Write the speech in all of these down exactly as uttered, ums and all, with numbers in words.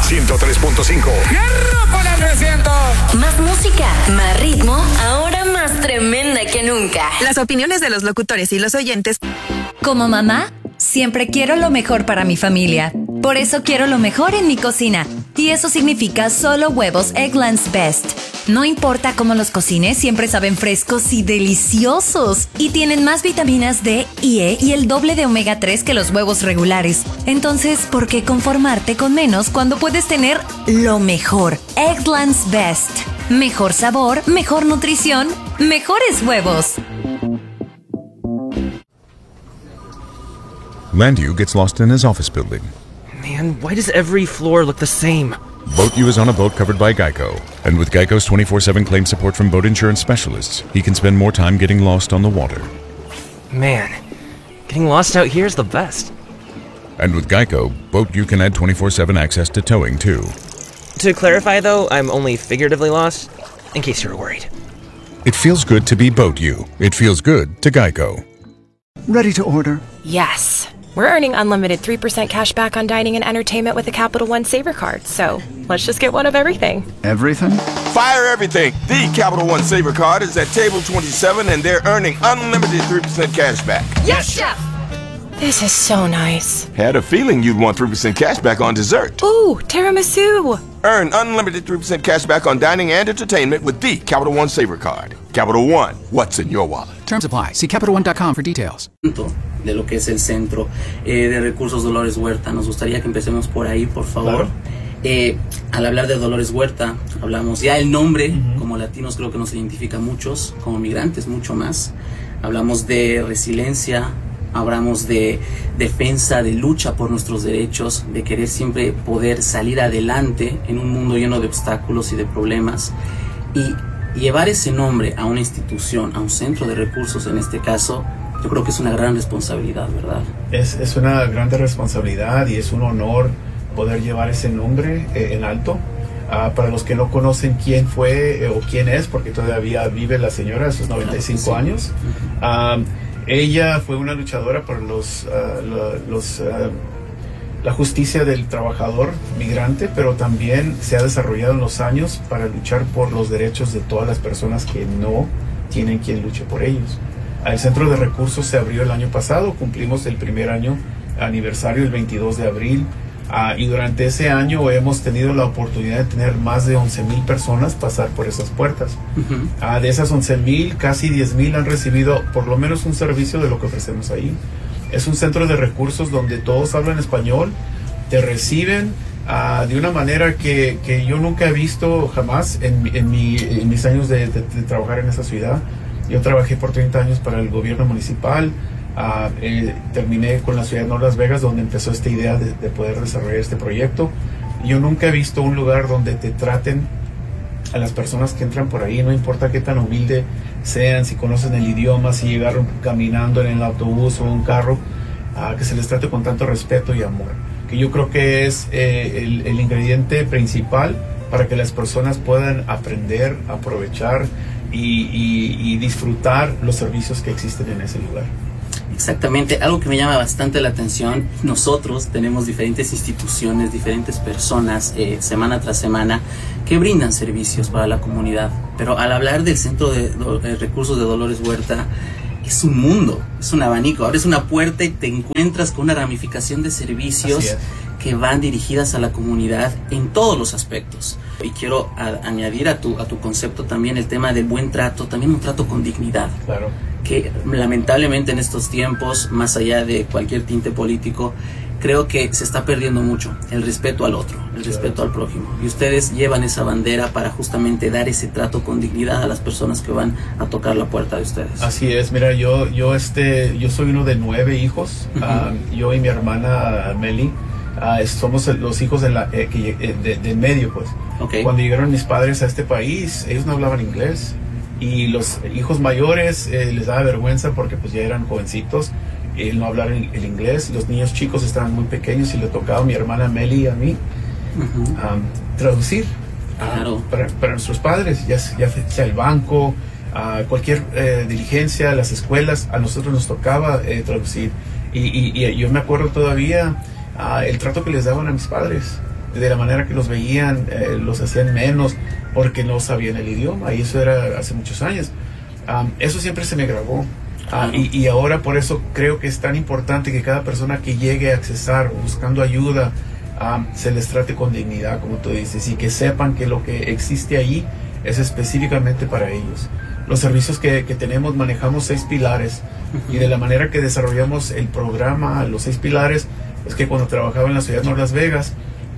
ciento tres punto cinco. ¡Garra trescientos! Más música, más ritmo, ahora más tremenda que nunca. Las opiniones de los locutores y los oyentes. Como mamá, siempre quiero lo mejor para mi familia. Por eso quiero lo mejor en mi cocina. Y eso significa solo huevos Eggland's Best. No importa cómo los cocines, siempre saben frescos y deliciosos. Y tienen más vitaminas D y E y el doble de omega tres que los huevos regulares. Entonces, ¿por qué conformarte con menos cuando puedes tener lo mejor? Eggland's Best. Mejor sabor, mejor nutrición, mejores huevos. Landu gets lost in his office building. Man, why does every floor look the same? BoatU is on a boat covered by Geico. And with Geico's twenty-four seven claim support from boat insurance specialists, he can spend more time getting lost on the water. Man, getting lost out here is the best. And with Geico, BoatU can add twenty-four seven access to towing, too. To clarify, though, I'm only figuratively lost, in case you were worried. It feels good to be BoatU. It feels good to Geico. Ready to order? Yes. We're earning unlimited three percent cash back on dining and entertainment with a Capital One Saver card, so let's just get one of everything. Everything? Fire everything! The Capital One Saver card is at table twenty-seven and they're earning unlimited three percent cash back. Yes, Chef! This is so nice. Had a feeling you'd want three percent cash back on dessert. Ooh, tiramisu! Earn unlimited three percent cash back on dining and entertainment with the Capital One Saver card. Capital One, what's in your wallet? Terms apply. See Capital One dot com for details. De lo que es el Centro eh, de Recursos Dolores Huerta. Nos gustaría que empecemos por ahí, por favor. Claro. Eh, al hablar de Dolores Huerta, hablamos ya el nombre, uh-huh. Como latinos creo que nos identifica a muchos, como migrantes mucho más. Hablamos de resiliencia, hablamos de defensa, de lucha por nuestros derechos, de querer siempre poder salir adelante en un mundo lleno de obstáculos y de problemas. Y llevar ese nombre a una institución, a un centro de recursos en este caso, yo creo que es una gran responsabilidad, ¿verdad? Es, es una gran responsabilidad y es un honor poder llevar ese nombre eh, en alto. Uh, para los que no conocen quién fue eh, o quién es, porque todavía vive la señora a sus noventa y cinco claro, sí. años. Uh, ella fue una luchadora por los, uh, lo, los, uh, la justicia del trabajador migrante, pero también se ha desarrollado en los años para luchar por los derechos de todas las personas que no tienen quien luche por ellos. El Centro de Recursos se abrió el año pasado, cumplimos el primer año aniversario el veintidós de abril, uh, y durante ese año hemos tenido la oportunidad de tener más de once mil personas pasar por esas puertas. Uh-huh. Uh, de esas once mil, casi diez mil han recibido por lo menos un servicio de lo que ofrecemos ahí. Es un centro de recursos donde todos hablan español, te reciben uh, de una manera que, que yo nunca he visto jamás en, en, mi, en mis años de, de, de trabajar en esa ciudad. Yo trabajé por treinta años para el gobierno municipal, uh, eh, terminé con la ciudad de North Las Vegas, donde empezó esta idea de, de poder desarrollar este proyecto. Yo nunca he visto un lugar donde te traten a las personas que entran por ahí, no importa qué tan humilde sean, si conocen el idioma, si llegaron caminando en el autobús o un carro, uh, que se les trate con tanto respeto y amor, que yo creo que es eh, el, el ingrediente principal para que las personas puedan aprender, aprovechar Y, y, y disfrutar los servicios que existen en ese lugar. Exactamente, algo que me llama bastante la atención, nosotros tenemos diferentes instituciones, diferentes personas, eh, semana tras semana, que brindan servicios para la comunidad, pero al hablar del Centro de, de Recursos de Dolores Huerta, es un mundo, es un abanico, abres una puerta y te encuentras con una ramificación de servicios que van dirigidas a la comunidad en todos los aspectos. Y quiero a, añadir a tu, a tu concepto también el tema del buen trato, también un trato con dignidad. Claro. Que lamentablemente en estos tiempos, más allá de cualquier tinte político, creo que se está perdiendo mucho el respeto al otro, el claro. respeto al prójimo. Y ustedes llevan esa bandera para justamente dar ese trato con dignidad a las personas que van a tocar la puerta de ustedes. Así es, mira, yo, yo, este, yo soy uno de nueve hijos, uh-huh. uh, yo y mi hermana Meli. Uh, somos los hijos de, la, eh, que, eh, de, de medio, pues. Okay. Cuando llegaron mis padres a este país, ellos no hablaban inglés. Y los hijos mayores eh, les daba vergüenza porque pues ya eran jovencitos, eh, no hablar el, el inglés. Los niños chicos estaban muy pequeños y le tocaba a mi hermana Meli y a mí uh-huh. um, traducir claro. uh, para, para nuestros padres, ya, ya sea el banco, uh, cualquier eh, diligencia, las escuelas, a nosotros nos tocaba eh, traducir. Y, y, y yo me acuerdo todavía Uh, el trato que les daban a mis padres. de la manera que los veían, eh, los hacían menos porque no sabían el idioma, y eso era hace muchos años. Um, eso siempre se me grabó. Uh, y, y ahora por eso creo que es tan importante que cada persona que llegue a accesar buscando ayuda, um, se les trate con dignidad, como tú dices, y que sepan que lo que existe ahí es específicamente para ellos. Los servicios que, que tenemos, manejamos seis pilares, y de la manera que desarrollamos el programa, los seis pilares, es que cuando trabajaba en la ciudad de North Las Vegas,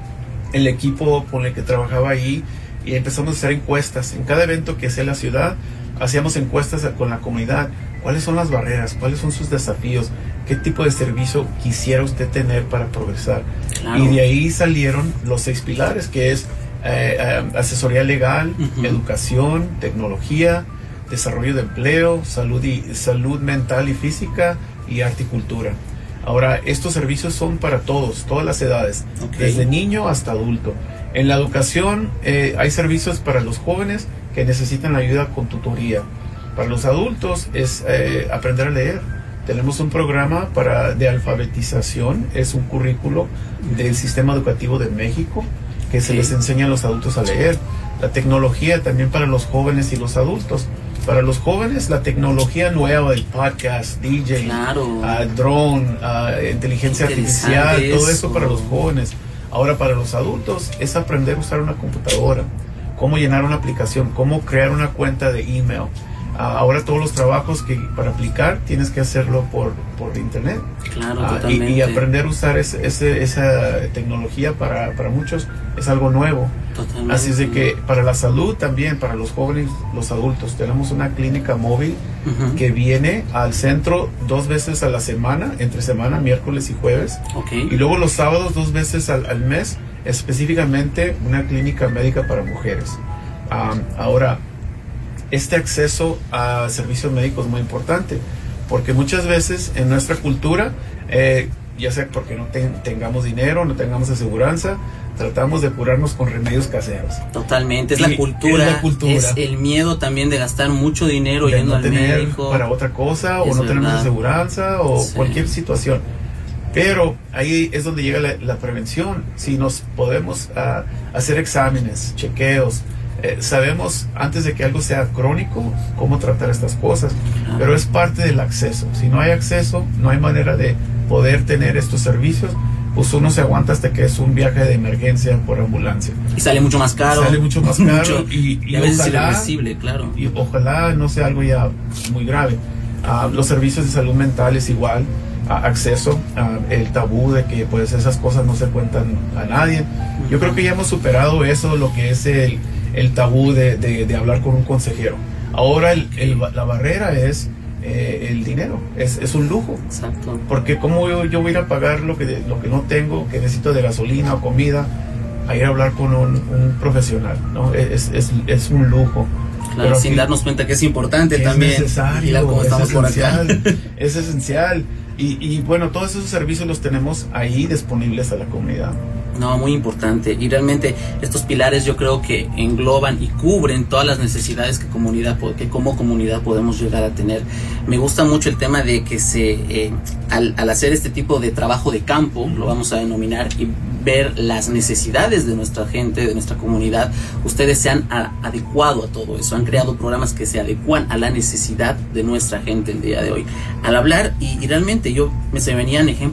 el equipo con el que trabajaba ahí, y empezamos a hacer encuestas. En cada evento que hacía la ciudad, hacíamos encuestas con la comunidad. ¿Cuáles son las barreras? ¿Cuáles son sus desafíos? ¿Qué tipo de servicio quisiera usted tener para progresar? Claro. Y de ahí salieron los seis pilares, que es eh, eh, asesoría legal, uh-huh. educación, tecnología, desarrollo de empleo, salud, y, salud mental y física, y arte y cultura. Ahora, estos servicios son para todos, todas las edades, okay. desde niño hasta adulto. En la educación eh, hay servicios para los jóvenes que necesitan ayuda con tutoría. Para los adultos es eh, aprender a leer. Tenemos un programa para, de alfabetización, es un currículo del Sistema Educativo de México que se sí. les enseña a los adultos a leer. La tecnología también para los jóvenes y los adultos. Para los jóvenes, la tecnología nueva, el podcast, D J, claro. uh, drone, uh, inteligencia artificial, eso. Todo eso para los jóvenes. Ahora para los adultos es aprender a usar una computadora, cómo llenar una aplicación, cómo crear una cuenta de email. Uh, ahora todos los trabajos que para aplicar tienes que hacerlo por, por internet. Claro, uh, totalmente. Y, y aprender a usar ese, ese, esa tecnología para, para muchos es algo nuevo. Totalmente. Así es de que para la salud también, para los jóvenes, los adultos, tenemos una clínica móvil uh-huh. que viene al centro dos veces a la semana, entre semana, miércoles y jueves. Okay. Y luego los sábados dos veces al, al mes, específicamente una clínica médica para mujeres. Um, ahora, este acceso a servicios médicos es muy importante, porque muchas veces en nuestra cultura, eh, ya sea porque no ten, tengamos dinero, no tengamos aseguranza, tratamos de curarnos con remedios caseros. Totalmente, es la, cultura, es la cultura, es el miedo también de gastar mucho dinero de yendo no al tener médico. Para otra cosa, o no verdad. tenemos aseguranza, o sí. cualquier situación. Pero ahí es donde llega la, la prevención. Si nos podemos uh, hacer exámenes, chequeos, Eh, sabemos antes de que algo sea crónico cómo tratar estas cosas, claro. pero es parte del acceso. Si no hay acceso, no hay manera de poder tener estos servicios, pues uno se aguanta hasta que es un viaje de emergencia por ambulancia. Y sale mucho más caro. Sale mucho más caro. mucho. Y, y, y a veces ojalá, irreversible, claro. Y ojalá no sea algo ya muy grave. Uh, los servicios de salud mental es igual. Uh, acceso, uh, el tabú de que pues esas cosas no se cuentan a nadie. Uh-huh. Yo creo que ya hemos superado eso, lo que es el el tabú de, de, de hablar con un consejero. Ahora el, el, la barrera es eh, el dinero, es, es un lujo. Exacto. Porque cómo yo, yo voy a ir a pagar lo que, lo que no tengo, que necesito de gasolina o comida, a ir a hablar con un, un profesional, ¿no? Es, es, es un lujo. Claro, sin aquí, darnos cuenta que es importante que también. Es necesario, y como estamos es por esencial, acá. Es esencial. Y, y bueno, todos esos servicios los tenemos ahí disponibles a la comunidad. No, muy importante. Y realmente estos pilares yo creo que engloban y cubren todas las necesidades que comunidad que como comunidad podemos llegar a tener. Me gusta mucho el tema de que se eh, al, al hacer este tipo de trabajo de campo, lo vamos a denominar, y ver las necesidades de nuestra gente, de nuestra comunidad, ustedes se han a, adecuado a todo eso, han creado programas que se adecuan a la necesidad de nuestra gente el día de hoy. Al hablar, y, y realmente yo me se venían ejemplos